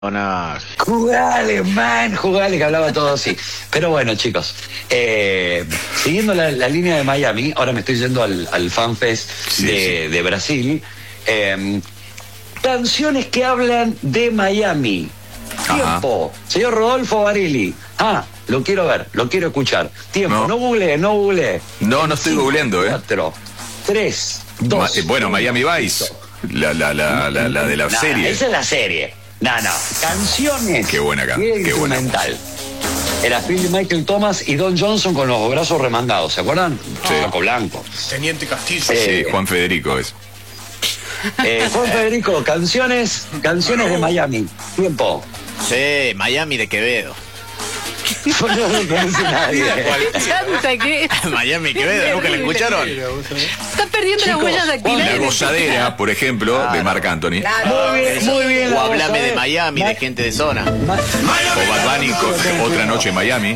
Jugale, man, jugale, que hablaba todo así. Pero bueno, chicos, siguiendo la línea de Miami, ahora me estoy yendo al FanFest de Brasil. Canciones que hablan de Miami. Tiempo. Señor Rodolfo Barilli. Lo quiero ver, lo quiero escuchar. Tiempo, no googleé. No estoy googleando, 4, 3, 2. Bueno, Miami Vice, la de la serie. Esa es la serie. No. Canciones. Qué buena canción. Qué instrumental. Era Phil Michael Thomas y Don Johnson con los brazos remangados, ¿se acuerdan? Sí. Flaco blanco. Teniente Castillo. Sí, Juan Federico es. Juan Federico, canciones de Miami. Tiempo. Sí, Miami de Quevedo. No lo conoce nadie. Chanta, ¿qué? Miami Quevedo, ¿nunca la escucharon? Está perdiendo las huellas La dactilares. gozadera, por ejemplo, de Marc Anthony. Muy bien. O hablame de Miami, de gente de zona. O Bad Bunny con Otra Noche en Miami.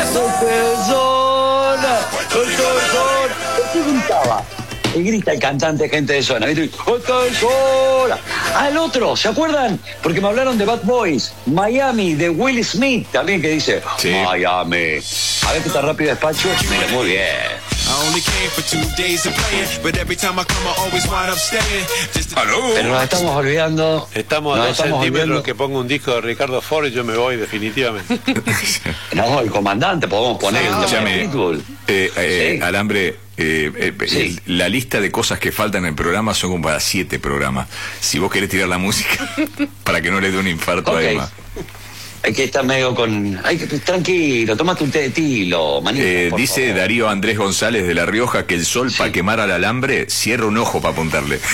¿Qué gritaba? Y grita el cantante gente de zona. ¿Viste? Al otro, ¿se acuerdan? Porque me hablaron de Bad Boys. Miami, de Will Smith, también, que dice Miami. A ver qué tan rápido despacho. Mira, muy bien. Pero nos estamos olvidando. Estamos a 2 centímetros que pongo un disco de Ricardo Ford y yo me voy definitivamente. No, el comandante, podemos poner el tema de Pitbull. Alambre, la lista de cosas que faltan en el programa son como para 7 programas. Si vos querés tirar la música, para que no le dé un infarto a Emma. Hay que estar medio con... tranquilo, tómate un té de tilo, manito, dice favor. Darío Andrés González de La Rioja que el sol para quemar al alambre cierra un ojo para apuntarle. Es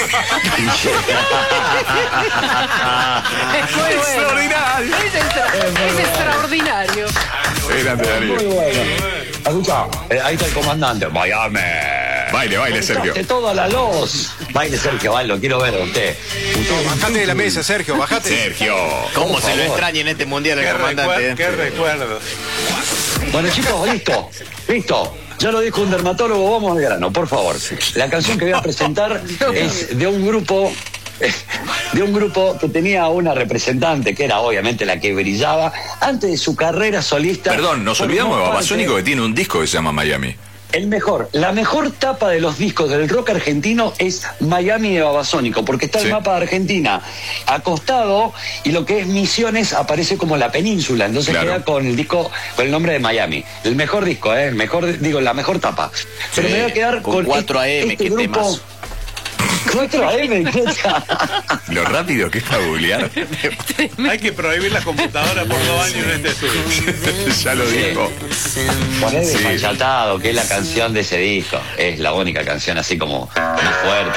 extraordinario. Es extraordinario. Grande, Darío. Muy bueno. Escucha, ahí está el comandante. Miami. Baile, Sergio. De toda la luz. Baile, Sergio, lo quiero ver a usted. Bajate de la mesa, Sergio, bajate. Sergio. ¿Cómo se lo extraña en este mundial el comandante? Qué recuerdo. Bueno, chicos, listo. Ya lo dijo un dermatólogo, vamos al grano, por favor. La canción que voy a presentar es de un grupo que tenía una representante que era obviamente la que brillaba antes de su carrera solista. Perdón, nos olvidamos de Babasónico, que tiene un disco que se llama Miami. La mejor tapa de los discos del rock argentino es Miami de Babasónico, porque está el mapa de Argentina acostado y lo que es Misiones aparece como la península, entonces queda con el disco, con el nombre de Miami. El mejor disco, la mejor tapa. Pero me voy a quedar con 4 AM, este qué grupo. temazo. 4 AM, Lo rápido que es para googlear. Hay que prohibir las computadoras por 2 años en este estudio. Ya lo dijo. Poner Desfachatado, que es la canción de ese disco. Es la única canción así como más fuerte.